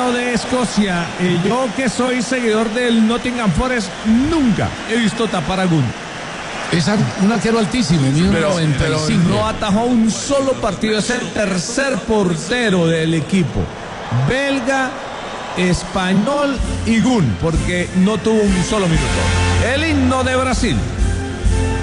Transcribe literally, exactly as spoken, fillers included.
arquero de Escocia. Y yo que soy seguidor del Nottingham Forest, nunca he visto tapar a Gunn. Es un arquero altísimo, mide Pero, noventa y pero cinco. no atajó un solo partido. Es el tercer portero del equipo. Belga, español y Gunn, porque no tuvo un solo minuto. El himno de Brasil.